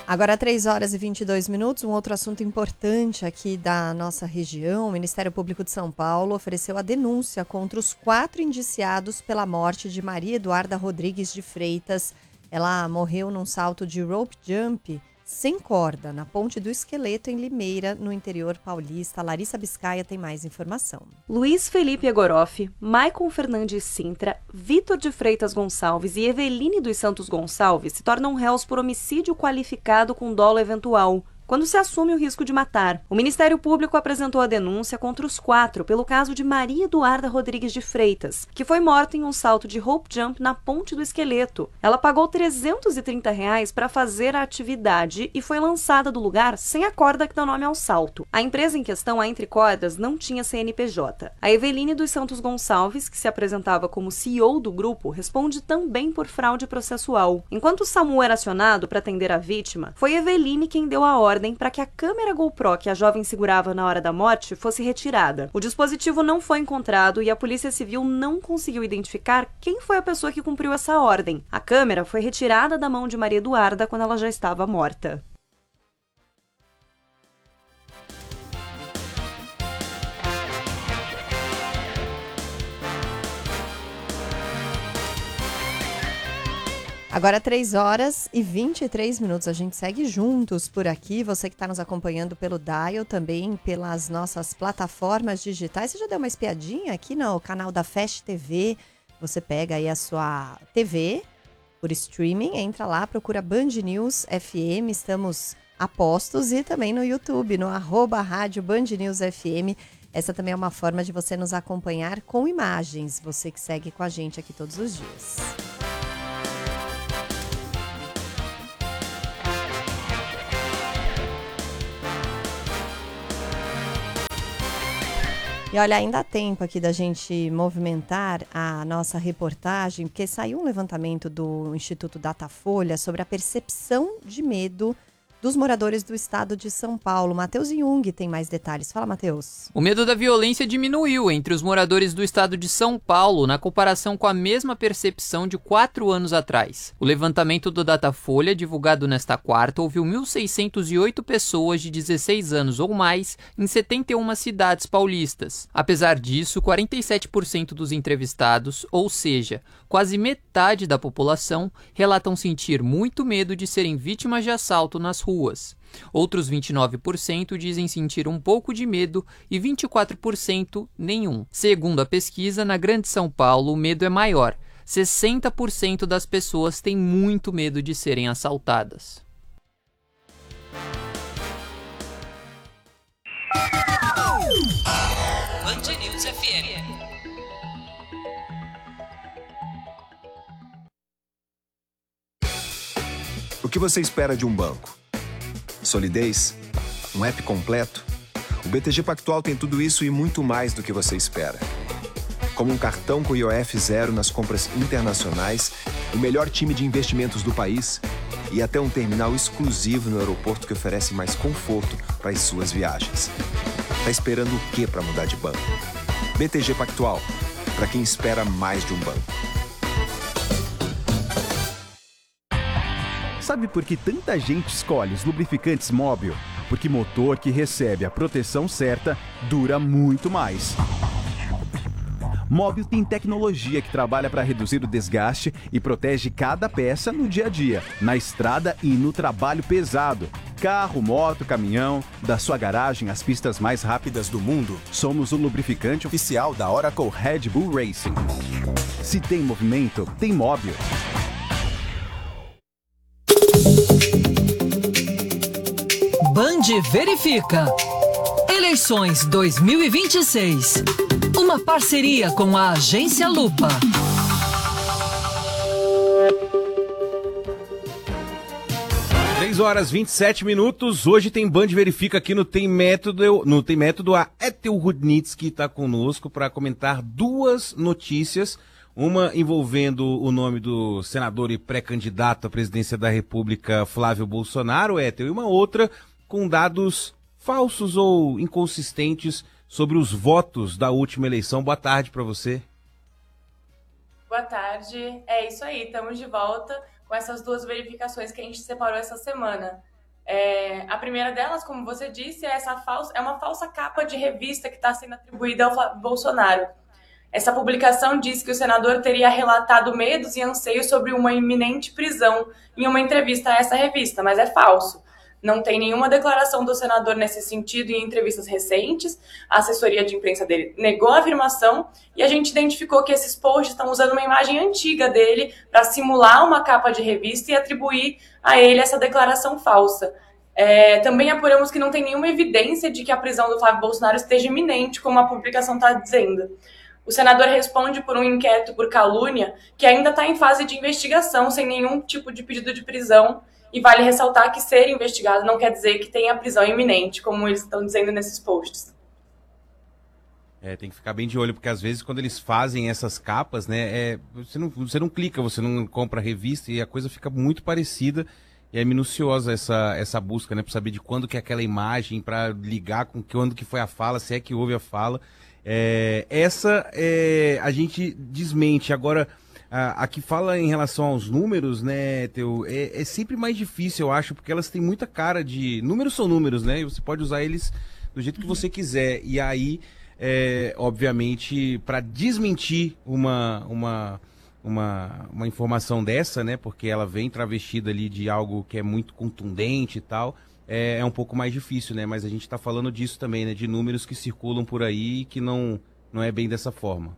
Agora 3h22, um outro assunto importante aqui da nossa região. O Ministério Público de São Paulo ofereceu a denúncia contra os 4 indiciados pela morte de Maria Eduarda Rodrigues de Freitas. Ela morreu num salto de rope jump sem corda, na Ponte do Esqueleto, em Limeira, no interior paulista. Larissa Biscaia tem mais informação. Luiz Felipe Egoroff, Maicon Fernandes Sintra, Vitor de Freitas Gonçalves e Eveline dos Santos Gonçalves se tornam réus por homicídio qualificado com dolo eventual, quando se assume o risco de matar. O Ministério Público apresentou a denúncia contra os 4 pelo caso de Maria Eduarda Rodrigues de Freitas, que foi morta em um salto de rope jump na Ponte do Esqueleto. Ela pagou R$ 330 para fazer a atividade e foi lançada do lugar sem a corda que dá nome ao salto. A empresa em questão, a Entre Cordas, não tinha CNPJ. A Eveline dos Santos Gonçalves, que se apresentava como CEO do grupo, responde também por fraude processual. Enquanto o SAMU era acionado para atender a vítima, foi Eveline quem deu a ordem para que a câmera GoPro que a jovem segurava na hora da morte fosse retirada. O dispositivo não foi encontrado e a Polícia Civil não conseguiu identificar quem foi a pessoa que cumpriu essa ordem. A câmera foi retirada da mão de Maria Eduarda quando ela já estava morta. Agora 3h23, a gente segue juntos por aqui, você que está nos acompanhando pelo Dial, também pelas nossas plataformas digitais. Você já deu uma espiadinha aqui no canal da Fast TV, você pega aí a sua TV por streaming, entra lá, procura Band News FM, estamos a postos, e também no YouTube, no @rádio Band News FM. Essa também é uma forma de você nos acompanhar com imagens, você que segue com a gente aqui todos os dias. E olha, ainda há tempo aqui da gente movimentar a nossa reportagem, porque saiu um levantamento do Instituto Datafolha sobre a percepção de medo dos moradores do estado de São Paulo. Matheus Jung tem mais detalhes. Fala, Matheus. O medo da violência diminuiu entre os moradores do estado de São Paulo na comparação com a mesma percepção de 4 anos atrás. O levantamento do Datafolha, divulgado nesta quarta, ouviu 1.608 pessoas de 16 anos ou mais em 71 cidades paulistas. Apesar disso, 47% dos entrevistados, ou seja, quase metade da população, relatam sentir muito medo de serem vítimas de assalto nas ruas. Outros 29% dizem sentir um pouco de medo e 24% nenhum. Segundo a pesquisa, na Grande São Paulo, o medo é maior. 60% das pessoas têm muito medo de serem assaltadas. Band News FM. O que você espera de um banco? Solidez? Um app completo? O BTG Pactual tem tudo isso e muito mais do que você espera. Como um cartão com IOF zero nas compras internacionais, o melhor time de investimentos do país e até um terminal exclusivo no aeroporto que oferece mais conforto para as suas viagens. Tá esperando o quê para mudar de banco? BTG Pactual, para quem espera mais de um banco. Sabe por que tanta gente escolhe os lubrificantes Mobil? Porque motor que recebe a proteção certa dura muito mais. Mobil tem tecnologia que trabalha para reduzir o desgaste e protege cada peça no dia a dia, na estrada e no trabalho pesado. Carro, moto, caminhão, da sua garagem às pistas mais rápidas do mundo, somos o lubrificante oficial da Oracle Red Bull Racing. Se tem movimento, tem Mobil. Band verifica. Eleições 2026. Uma parceria com a Agência Lupa. Horas 27 minutos. Hoje tem Band Verifica aqui no Tem Método. No Tem Método, a Ethel Rudnitsky está conosco para comentar duas notícias. Uma envolvendo o nome do senador e pré-candidato à presidência da República, Flávio Bolsonaro, Ethel, e uma outra com dados falsos ou inconsistentes sobre os votos da última eleição. Boa tarde para você. Boa tarde. É isso aí, estamos de volta com essas duas verificações que a gente separou essa semana. A primeira delas, como você disse, é uma falsa capa de revista que está sendo atribuída ao Flávio Bolsonaro. Essa publicação diz que o senador teria relatado medos e anseios sobre uma iminente prisão em uma entrevista a essa revista, mas é falso. Não tem nenhuma declaração do senador nesse sentido em entrevistas recentes. A assessoria de imprensa dele negou a afirmação e a gente identificou que esses posts estão usando uma imagem antiga dele para simular uma capa de revista e atribuir a ele essa declaração falsa. Também apuramos que não tem nenhuma evidência de que a prisão do Flávio Bolsonaro esteja iminente, como a publicação está dizendo. O senador responde por um inquérito por calúnia que ainda está em fase de investigação, sem nenhum tipo de pedido de prisão. E vale ressaltar que ser investigado não quer dizer que tenha prisão iminente, como eles estão dizendo nesses posts. Tem que ficar bem de olho, porque às vezes quando eles fazem essas capas, né, você não clica, você não compra a revista e a coisa fica muito parecida. E é minuciosa essa busca, né, para saber de quando que é aquela imagem, para ligar com quando que foi a fala, se é que houve a fala. A gente desmente. Agora, a que fala em relação aos números, né, Theo, é sempre mais difícil, eu acho, porque elas têm muita cara de... Números são números, né, e você pode usar eles do jeito que você quiser. E aí, obviamente, para desmentir uma informação dessa, né, porque ela vem travestida ali de algo que é muito contundente e tal, é um pouco mais difícil, né, mas a gente está falando disso também, né, de números que circulam por aí e que não é bem dessa forma.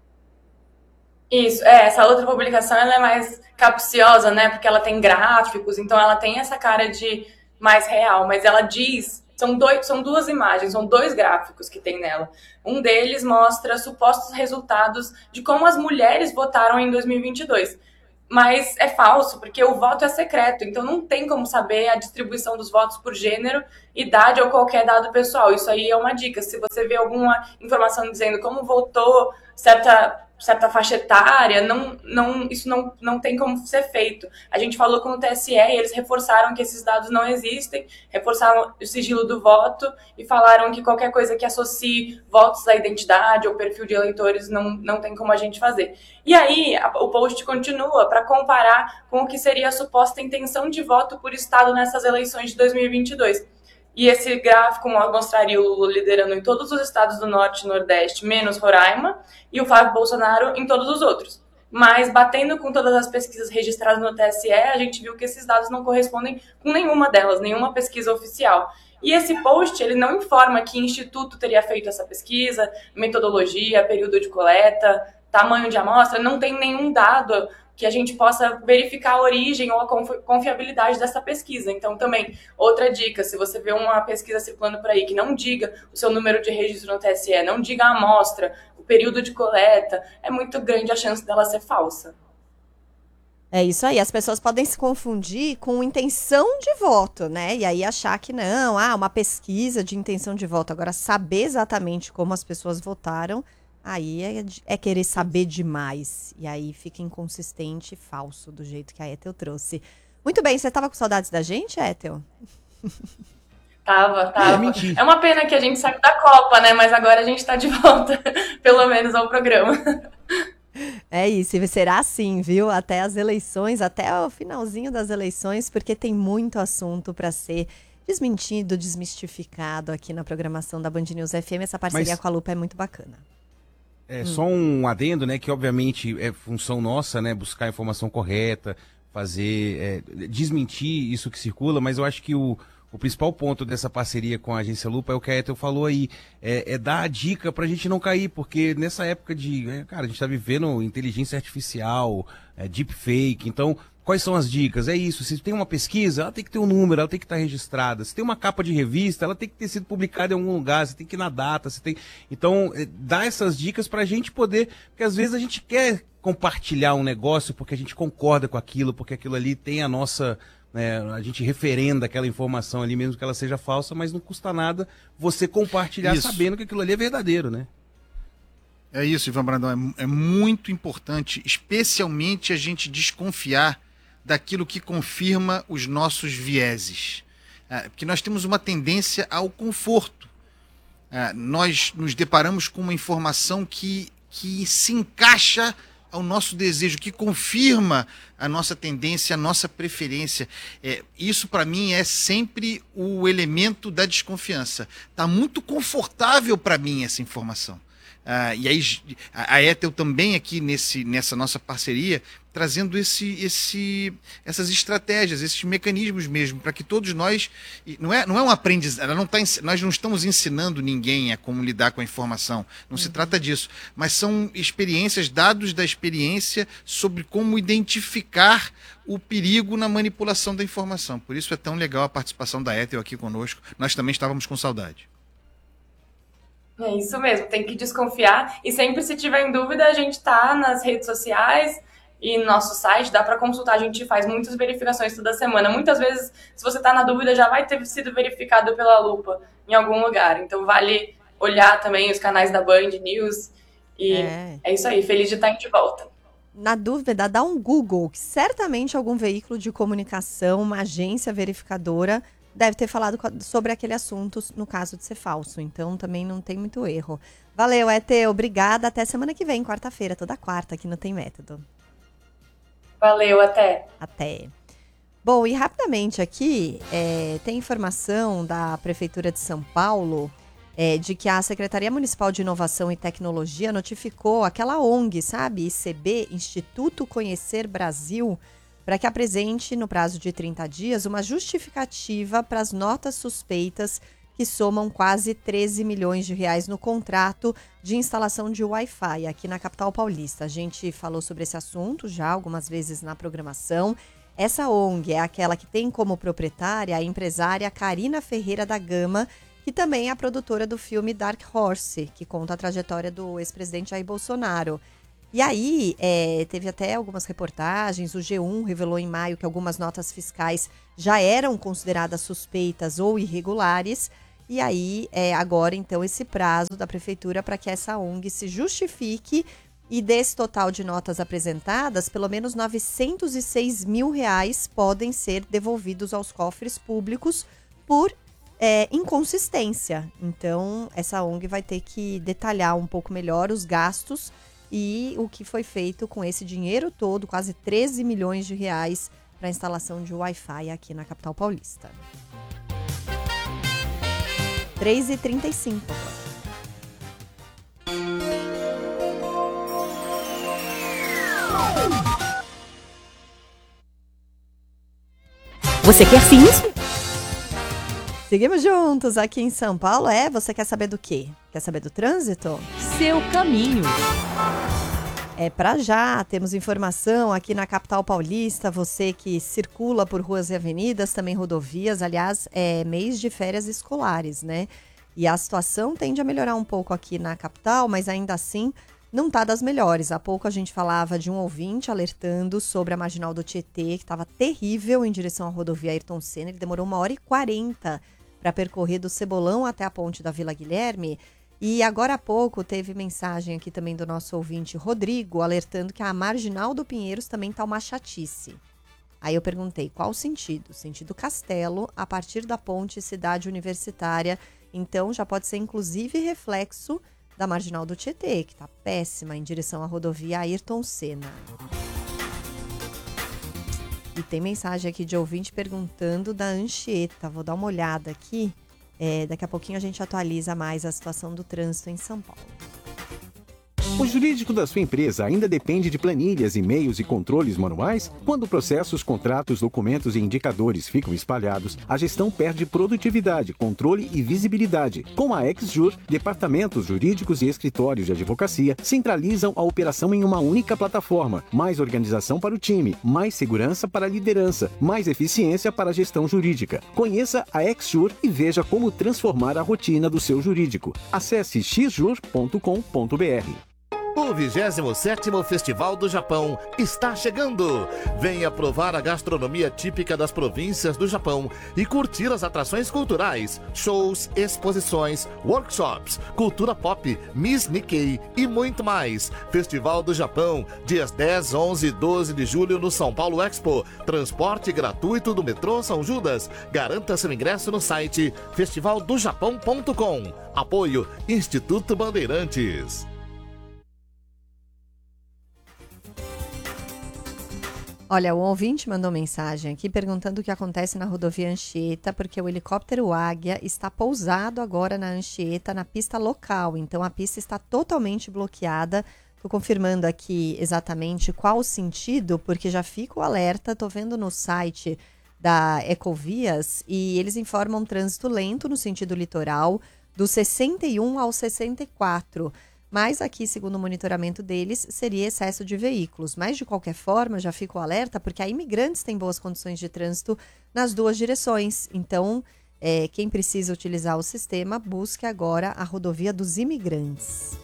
Isso, essa outra publicação ela é mais capciosa, né, porque ela tem gráficos, então ela tem essa cara de mais real, mas ela diz, são duas imagens, são dois gráficos que tem nela. Um deles mostra supostos resultados de como as mulheres votaram em 2022, mas é falso, porque o voto é secreto, então não tem como saber a distribuição dos votos por gênero, idade ou qualquer dado pessoal. Isso aí é uma dica, se você vê alguma informação dizendo como votou certa faixa etária, isso não tem como ser feito. A gente falou com o TSE e eles reforçaram que esses dados não existem, reforçaram o sigilo do voto e falaram que qualquer coisa que associe votos à identidade ou perfil de eleitores não tem como a gente fazer. E aí, o post continua para comparar com o que seria a suposta intenção de voto por estado nessas eleições de 2022. E esse gráfico mostraria o Lula liderando em todos os estados do Norte e Nordeste, menos Roraima, e o Flávio Bolsonaro em todos os outros. Mas, batendo com todas as pesquisas registradas no TSE, a gente viu que esses dados não correspondem com nenhuma delas, nenhuma pesquisa oficial. E esse post, ele não informa que instituto teria feito essa pesquisa, metodologia, período de coleta, tamanho de amostra, não tem nenhum dado que a gente possa verificar a origem ou a confiabilidade dessa pesquisa. Então, também, outra dica, se você vê uma pesquisa circulando por aí que não diga o seu número de registro no TSE, não diga a amostra, o período de coleta, é muito grande a chance dela ser falsa. É isso aí, as pessoas podem se confundir com intenção de voto, né? E aí achar que não, uma pesquisa de intenção de voto. Agora, saber exatamente como as pessoas votaram, aí é querer saber demais. E aí fica inconsistente e falso do jeito que a Ethel trouxe. Muito bem, você estava com saudades da gente, Ethel? Tava. É uma pena que a gente saiu da Copa, né? Mas agora a gente tá de volta, pelo menos, ao programa. É isso, e será assim, viu? Até as eleições, até o finalzinho das eleições, porque tem muito assunto para ser desmentido, desmistificado aqui na programação da Band News FM. Essa parceria com a Lupa é muito bacana. Só um adendo, né, que obviamente é função nossa, né, buscar a informação correta, fazer, desmentir isso que circula, mas eu acho que o principal ponto dessa parceria com a Agência Lupa é o que a Ethel falou aí, dar a dica pra gente não cair, porque nessa época a gente tá vivendo inteligência artificial, deepfake, então quais são as dicas? É isso, se tem uma pesquisa, ela tem que ter um número, ela tem que estar registrada. Se tem uma capa de revista, ela tem que ter sido publicada em algum lugar, você tem que ir na data, Então, dá essas dicas pra gente poder, porque às vezes a gente quer compartilhar um negócio porque a gente concorda com aquilo, porque aquilo ali tem a nossa... a gente referenda aquela informação ali, mesmo que ela seja falsa, mas não custa nada você compartilhar sabendo que aquilo ali é verdadeiro, né? É isso, Ivan Brandão, é muito importante, especialmente a gente desconfiar daquilo que confirma os nossos vieses. Porque nós temos uma tendência ao conforto. Nós nos deparamos com uma informação que se encaixa ao nosso desejo, que confirma a nossa tendência, a nossa preferência. Isso, para mim, é sempre o elemento da desconfiança. Está muito confortável para mim essa informação. E aí a Ethel também aqui nessa nossa parceria, trazendo essas estratégias, esses mecanismos mesmo, para que todos nós... Não é um aprendizado, nós não estamos ensinando ninguém a como lidar com a informação, não se trata disso, mas são experiências, dados da experiência sobre como identificar o perigo na manipulação da informação. Por isso é tão legal a participação da Ethel aqui conosco, nós também estávamos com saudade. É isso mesmo, tem que desconfiar e sempre se tiver em dúvida a gente tá nas redes sociais e no nosso site, dá para consultar, a gente faz muitas verificações toda semana. Muitas vezes, se você tá na dúvida, já vai ter sido verificado pela lupa em algum lugar, então vale olhar também os canais da Band News e é isso aí, feliz de estar de volta. Na dúvida, dá um Google, que certamente algum veículo de comunicação, uma agência verificadora deve ter falado sobre aquele assunto no caso de ser falso. Então, também não tem muito erro. Valeu, Ethel. Obrigada. Até semana que vem, quarta-feira. Toda quarta aqui no Tem Método. Valeu, até. Até. Bom, e rapidamente aqui, tem informação da Prefeitura de São Paulo de que a Secretaria Municipal de Inovação e Tecnologia notificou aquela ONG, sabe? ICB, Instituto Conhecer Brasil, para que apresente, no prazo de 30 dias, uma justificativa para as notas suspeitas que somam quase 13 milhões de reais no contrato de instalação de Wi-Fi aqui na capital paulista. A gente falou sobre esse assunto já algumas vezes na programação. Essa ONG é aquela que tem como proprietária a empresária Karina Ferreira da Gama, que também é a produtora do filme Dark Horse, que conta a trajetória do ex-presidente Jair Bolsonaro. E aí, teve até algumas reportagens, o G1 revelou em maio que algumas notas fiscais já eram consideradas suspeitas ou irregulares. E aí, agora, então, esse prazo da prefeitura para que essa ONG se justifique e desse total de notas apresentadas, pelo menos 906 mil reais podem ser devolvidos aos cofres públicos por inconsistência. Então, essa ONG vai ter que detalhar um pouco melhor os gastos e o que foi feito com esse dinheiro todo, quase 13 milhões de reais para a instalação de Wi-Fi aqui na capital paulista. 3h35 agora. Você quer sim isso? Seguimos juntos aqui em São Paulo. Você quer saber do quê? Quer saber do trânsito? Seu caminho. Para já, temos informação aqui na capital paulista, você que circula por ruas e avenidas, também rodovias, aliás, é mês de férias escolares, né? E a situação tende a melhorar um pouco aqui na capital, mas ainda assim não tá das melhores. Há pouco a gente falava de um ouvinte alertando sobre a Marginal do Tietê, que estava terrível em direção à rodovia Ayrton Senna. Ele demorou 1h40 para percorrer do Cebolão até a ponte da Vila Guilherme. E agora há pouco teve mensagem aqui também do nosso ouvinte Rodrigo, alertando que a Marginal do Pinheiros também tá uma chatice. Aí eu perguntei, qual o sentido? Sentido Castelo, a partir da ponte Cidade Universitária. Então já pode ser inclusive reflexo da Marginal do Tietê, que tá péssima em direção à rodovia Ayrton Senna. E tem mensagem aqui de ouvinte perguntando da Anchieta. Vou dar uma olhada aqui. Daqui a pouquinho a gente atualiza mais a situação do trânsito em São Paulo. O jurídico da sua empresa ainda depende de planilhas, e-mails e controles manuais? Quando processos, contratos, documentos e indicadores ficam espalhados, a gestão perde produtividade, controle e visibilidade. Com a XJur, departamentos jurídicos e escritórios de advocacia centralizam a operação em uma única plataforma. Mais organização para o time, mais segurança para a liderança, mais eficiência para a gestão jurídica. Conheça a XJur e veja como transformar a rotina do seu jurídico. Acesse xjur.com.br. O 27º Festival do Japão está chegando! Venha provar a gastronomia típica das províncias do Japão e curtir as atrações culturais, shows, exposições, workshops, cultura pop, Miss Nikkei e muito mais. Festival do Japão, dias 10, 11 e 12 de julho no São Paulo Expo. Transporte gratuito do metrô São Judas. Garanta seu ingresso no site festivaldojapão.com. Apoio Instituto Bandeirantes. Olha, o ouvinte mandou mensagem aqui perguntando o que acontece na rodovia Anchieta, porque o helicóptero Águia está pousado agora na Anchieta, na pista local. Então, a pista está totalmente bloqueada. Estou confirmando aqui exatamente qual o sentido, porque já fica o alerta. Estou vendo no site da Ecovias e eles informam trânsito lento no sentido litoral, do 61 ao 64. Mas aqui, segundo o monitoramento deles, seria excesso de veículos. Mas, de qualquer forma, já fica o alerta, porque a Imigrantes tem boas condições de trânsito nas duas direções. Então, quem precisa utilizar o sistema, busque agora a rodovia dos Imigrantes.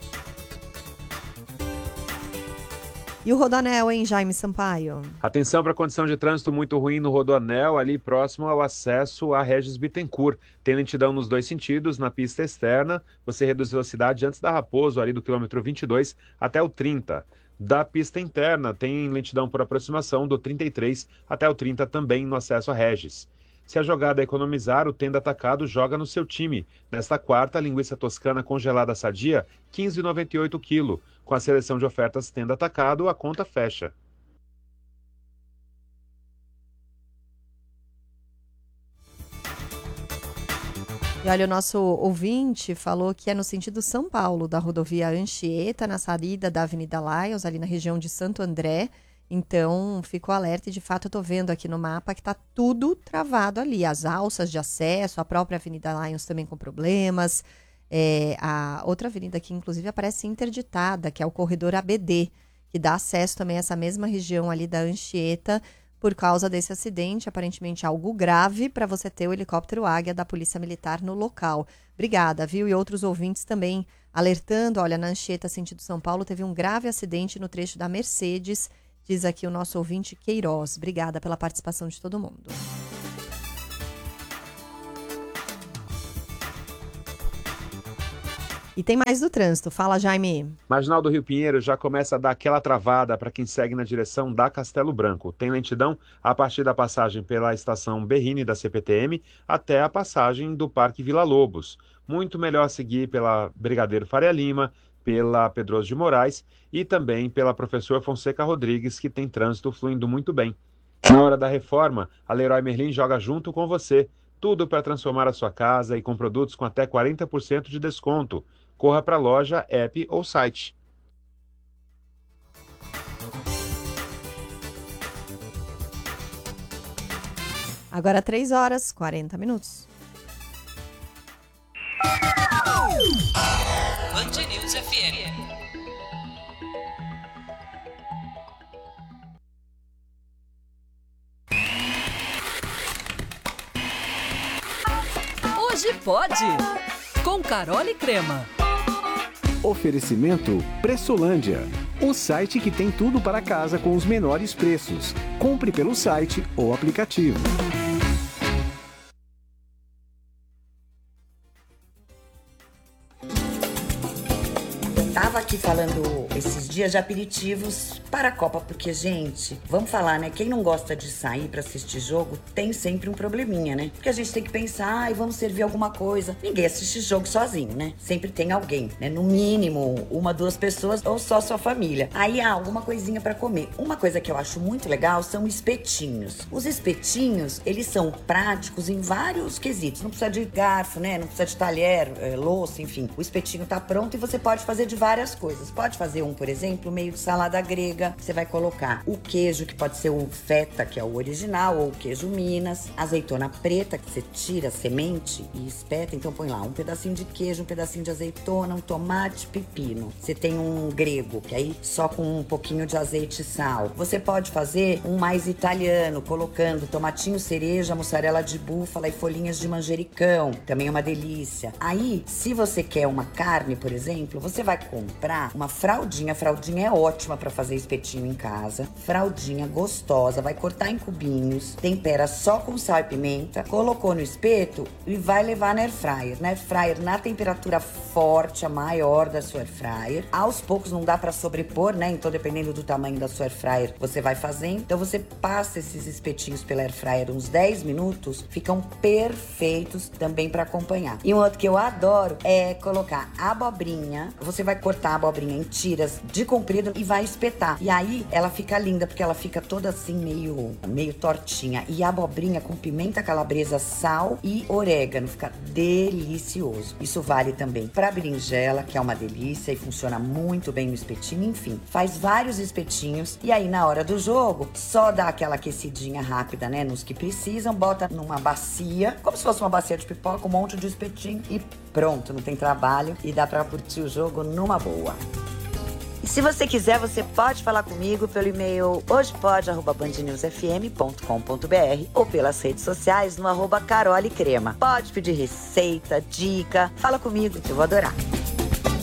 E o Rodoanel, hein, Jaime Sampaio? Atenção para a condição de trânsito muito ruim no Rodoanel, ali próximo ao acesso a Regis Bittencourt. Tem lentidão nos dois sentidos, na pista externa, você reduz velocidade antes da Raposo, ali do quilômetro 22 até o 30. Da pista interna, tem lentidão por aproximação do 33 até o 30 também no acesso a Regis. Se a jogada é economizar, o Tenda Atacado joga no seu time. Nesta quarta, a linguiça toscana congelada sadia, R$ 15,98 kg. Com a seleção de ofertas Tenda Atacado, a conta fecha. E olha, o nosso ouvinte falou que é no sentido São Paulo, da rodovia Anchieta, na saída da Avenida Lions, ali na região de Santo André. Então, fica o alerta e, de fato, eu estou vendo aqui no mapa que está tudo travado ali. As alças de acesso, a própria Avenida Lions também com problemas. A outra avenida aqui, inclusive, aparece interditada, que é o corredor ABD, que dá acesso também a essa mesma região ali da Anchieta, por causa desse acidente, aparentemente algo grave, para você ter o helicóptero Águia da Polícia Militar no local. Obrigada, viu? E outros ouvintes também alertando, olha, na Anchieta, sentido São Paulo, teve um grave acidente no trecho da Mercedes, diz aqui o nosso ouvinte Queiroz. Obrigada pela participação de todo mundo. E tem mais do trânsito. Fala, Jaime. Marginal do Rio Pinheiro já começa a dar aquela travada para quem segue na direção da Castelo Branco. Tem lentidão a partir da passagem pela estação Berrini da CPTM até a passagem do Parque Vila Lobos. Muito melhor seguir pela Brigadeiro Faria Lima, pela Pedroso de Moraes e também pela Professor Fonseca Rodrigues, que tem trânsito fluindo muito bem. Na hora da reforma, a Leroy Merlin joga junto com você. Tudo para transformar a sua casa e com produtos com até 40% de desconto. Corra para a loja, app ou site. Agora 3h40. Band News FM. Hoje pode. Com Carol e Crema. Oferecimento Pressolândia, o site que tem tudo para casa com os menores preços. Compre pelo site ou aplicativo. Tava aqui falando esses dias de aperitivos para a Copa, porque, gente, vamos falar, né? Quem não gosta de sair para assistir jogo tem sempre um probleminha, né? Porque a gente tem que pensar, vamos servir alguma coisa. Ninguém assiste jogo sozinho, né? Sempre tem alguém, né? No mínimo, 1, 2 pessoas ou só sua família. Aí há alguma coisinha para comer. Uma coisa que eu acho muito legal são espetinhos. Os espetinhos, eles são práticos em vários quesitos. Não precisa de garfo, né? Não precisa de talher, louça, enfim. O espetinho tá pronto e você pode fazer de várias coisas. Pode fazer por exemplo, meio de salada grega. Você vai colocar o queijo, que pode ser o feta, que é o original, ou o queijo Minas, azeitona preta, que você tira a semente e espeta. Então põe lá um pedacinho de queijo, um pedacinho de azeitona, um tomate, pepino. Você tem um grego, que aí só com um pouquinho de azeite e sal. Você pode fazer um mais italiano, colocando tomatinho cereja, mussarela de búfala e folhinhas de manjericão. Também é uma delícia. Aí, se você quer uma carne, por exemplo, você vai comprar uma fraldinha. A fraldinha é ótima para fazer espetinho em casa. Fraldinha gostosa, vai cortar em cubinhos, tempera só com sal e pimenta, colocou no espeto e vai levar na air fryer. Na air fryer, na temperatura forte, a maior da sua air fryer. Aos poucos não dá para sobrepor, né? Então, dependendo do tamanho da sua air fryer, você vai fazendo. Então, você passa esses espetinhos pela air fryer uns 10 minutos, ficam perfeitos também para acompanhar. E um outro que eu adoro é colocar abobrinha. Você vai cortar a a abobrinha em tiras de comprido e vai espetar. E aí ela fica linda, porque ela fica toda assim meio tortinha. E a abobrinha com pimenta calabresa, sal e orégano, fica delicioso. Isso vale também pra berinjela, que é uma delícia e funciona muito bem no espetinho. Enfim, faz vários espetinhos e aí na hora do jogo, só dá aquela aquecidinha rápida, né, nos que precisam, bota numa bacia, como se fosse uma bacia de pipoca, um monte de espetinho e pronto, não tem trabalho e dá pra curtir o jogo numa boa. E se você quiser, você pode falar comigo pelo e-mail hojepode@bandnewsfm.com.br ou pelas redes sociais no @carolecrema. Pode pedir receita, dica, fala comigo, eu vou adorar.